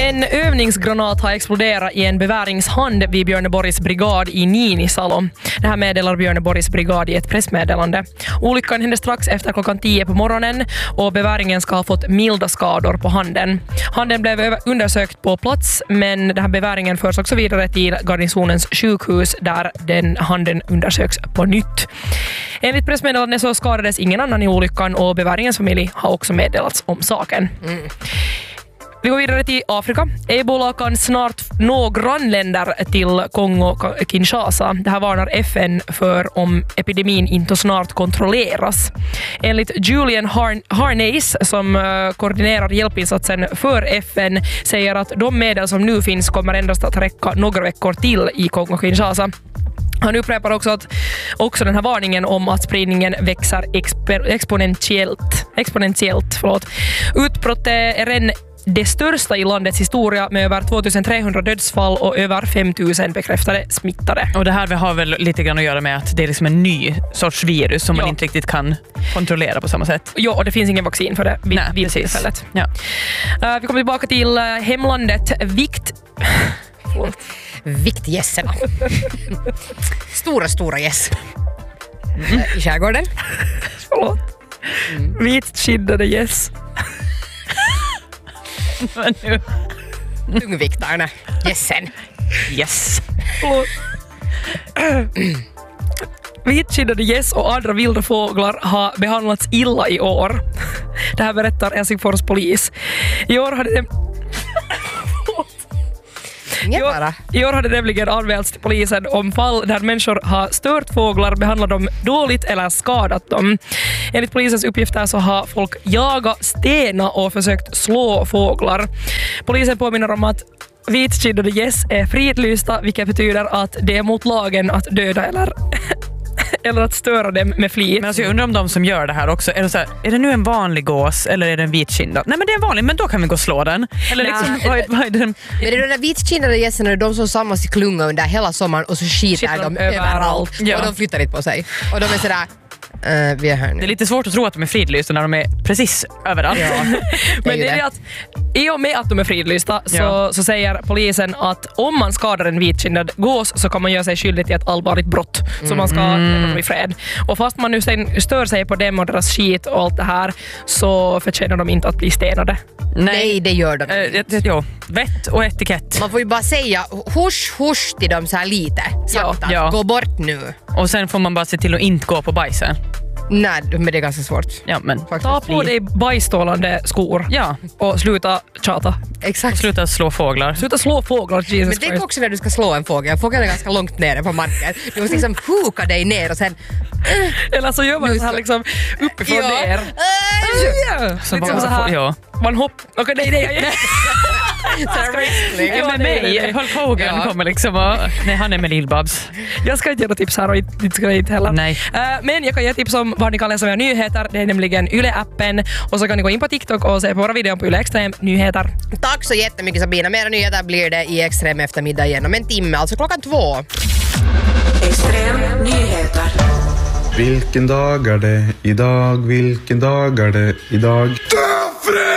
En övningsgranat har exploderat i en beväringshand vid Björneborgs brigad i Niinisalo. Det här meddelar Björneborgs brigad i ett pressmeddelande. Olyckan hände strax efter 10 på morgonen och beväringen ska ha fått milda skador på handen. Handen blev undersökt på plats, men den här beväringen förs också vidare till garnisonens sjukhus där den handen undersöks på nytt. Enligt pressmeddelandet så skadades ingen annan i olyckan och beväringens familj har också meddelats om saken. Vi går vidare till Afrika. Ebola kan snart nå grannländer till Kongo-Kinshasa. Det här varnar FN för om epidemin inte snart kontrolleras. Enligt Julian Harneys, som koordinerar hjälpinsatsen för FN, säger att de medel som nu finns kommer endast att räcka några veckor till i Kongo-Kinshasa. Han upprepar också den här varningen om att spridningen växer exponentiellt. Utbrottet är redan det största i landets historia med över 2300 dödsfall och över 5000 bekräftade smittade. Och det här har väl lite grann att göra med att det är liksom en ny sorts virus som man inte riktigt kan kontrollera på samma sätt. Ja, och det finns ingen vaccin för det vid tillfället. Ja. Vi kommer tillbaka till hemlandet Viktgässerna. Stora gäss. I skärgården. Förlåt. Vitskinnade gäss. Tungviktarna. Gässen. Yes. Vitskinnade gäss och andra vilda fåglar har behandlats illa i år. Det här berättar Helsingfors polis. I år hade nämligen anmälts till polisen om fall där människor har stört fåglar, behandlat dem dåligt eller skadat dem. Enligt polisens uppgifter så har folk jagat, stena och försökt slå fåglar. Polisen påminner om att vitskinnade gäss är fridlysta, vilket betyder att det är mot lagen att döda eller att störa dem med flit. Men alltså jag undrar om de som gör det här också, är det så här, är det nu en vanlig gås eller är det en vitskinnad? Nej, men det är en vanlig, men då kan vi gå och slå den. Eller liksom, vad är den? Men det är de där vitskinnade gässerna, de som samlas i klunga under hela sommaren och så skiter de överallt. Ja. Och de flyttar inte på sig. Och de är sådär, vi är här nu. Det är lite svårt att tro att de är fridlysta när de är precis överallt. Ja, men det är att i och med att de är fridlysta så säger polisen att om man skadar en vitskinnad gås så kan man göra sig skyldig till ett allvarligt brott. Så man ska lämna dem i fred. Och fast man nu stör sig på dem och deras skit och allt det här så förtjänar de inte att bli stenade. Nej, det gör de. Ja, vett och etikett. Man får ju bara säga husch till dem så här lite. Sakta. Ja. Gå bort nu. Och sen får man bara se till att inte gå på bajsen. Nej, men det är ganska svårt. Ja, men Ta på dig bajstålande skor. Ja. Och sluta tjata. Exakt. Och sluta slå fåglar. Sluta slå fåglar, Jesus Men tänk Christ. också när du ska slå en fågel. Fågeln är ganska långt nere på marken. Du måste liksom huka dig ner och sen... Eller så gör man så här liksom uppifrån ner. Så Liksom bara, så här. ja. Man hoppar. Okej, nej. Med mig, Hulk Hogan kommer liksom och... Nej, han är med Lill-Babs. Jag ska inte ge några tips här och inte ska jag inte heller. Nej. Men jag kan ge tips om vad ni kan läsa mer nyheter. Det är nämligen Yle-appen. Och så kan ni gå in på TikTok och se på våra videor på Yle Extrem nyheter. Tack så jättemycket Sabina. Mera nyheter blir det i Extrem eftermiddag igen om en timme, alltså 2:00. Extrem nyheter. Vilken dag är det idag? Vilken dag är det idag?